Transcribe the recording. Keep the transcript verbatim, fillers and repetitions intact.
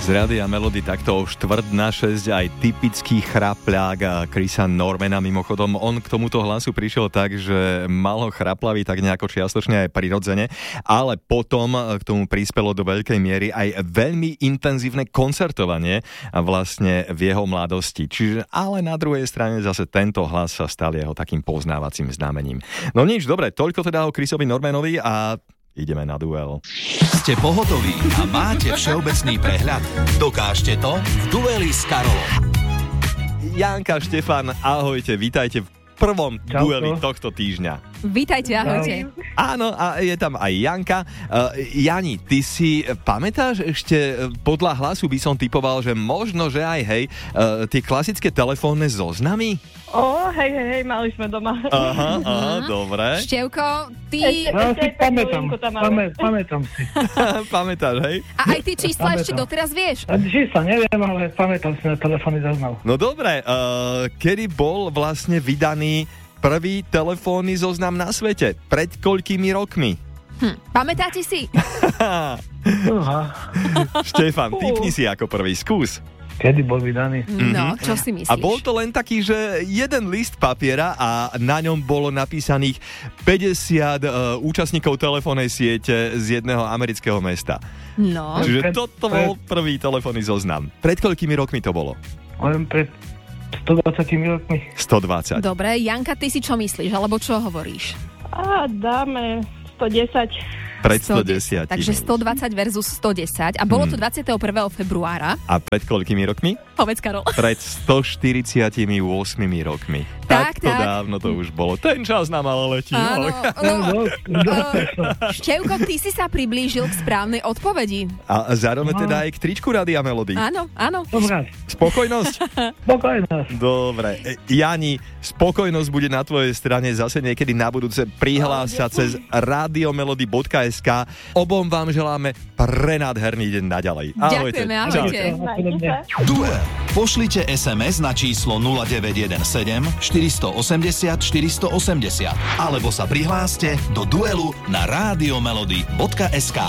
Z Rádia Melody takto o štvrť na šesť aj typický chrapľák Chrisa Normana. Mimochodom, on k tomuto hlasu prišiel tak, že mal ho chraplavý tak nejako čiastočne aj prirodzene, ale potom k tomu prispelo do veľkej miery aj veľmi intenzívne koncertovanie vlastne v jeho mladosti. Čiže ale na druhej strane zase tento hlas sa stal jeho takým poznávacím znamením. No nič, dobre, toľko teda o Chrisovi Normanovi a ideme na duel. Ste pohotoví a máte všeobecný prehľad? Dokážte to v dueli s Karolom. Janka, Štefan, ahojte, vítajte v prvom Čauko. dueli tohto týždňa. Vítajte, ahojte. Áno, a je tam aj Janka. Uh, Jani, ty si pamätáš ešte, podľa hlasu by som typoval, že možno, že aj hej, uh, tie klasické telefónne zoznamy? Ó, hej, hej, hej, mali sme doma. Aha, aha, dobre. Števko, ty... Ešte, Ja ešte si aj pamätám, takú tam máme. pamä, pamätám si. Pamätáš, hej? A aj ty čísla ešte doteraz vieš? A čísla neviem, ale pamätám si na telefónny zoznam. No dobre, uh, kedy bol vlastne vydaný prvý telefónny zoznam na svete? Pred koľkými rokmi? Hm, pamätáte si? Uha. Štefan, tipni si ako prvý, skús. Kedy bol vydaný? No, čo si myslíš? A bol to len taký, že jeden list papiera a na ňom bolo napísaných päťdesiat uh, účastníkov telefónnej siete z jedného amerického mesta. No. Čiže Pred- toto bol prvý telefónny zoznam. Pred koľkými rokmi to bolo? Len pred stodvadsiatimi rokmi. stodvadsať. Dobre, Janka, ty si čo myslíš? Alebo čo hovoríš? Á, dáme stodesať. Pred stodesiatimi. Takže stodvadsať versus stodesať. A bolo to dvadsiateho prvého februára. A pred koľkými rokmi? Povedz, Karol. Pred stoštyridsiatimi ôsmimi rokmi. Tak, Takto tak. dávno to už bolo. Ten čas nám ale letí. Áno, no, No, no, Števko, ty si sa priblížil k správnej odpovedi. A zároveň teda aj k tričku Rádia Melody. Áno, áno. Dobrá, Spokojnosť? spokojnosť. Dobre. E, Jani, spokojnosť bude na tvojej strane zase niekedy na budúce. Prihlás sa cez radiomelody bodka es ká. Obom vám želáme prenádherný deň naďalej. Ahojte. Ďakujeme, ahojte. Majte sa. Duel. Pošlite es em es na číslo nula deväť jeden sedem štyri osem nula štyri osem nula alebo sa prihláste do duelu na radiomelody bodka es ká.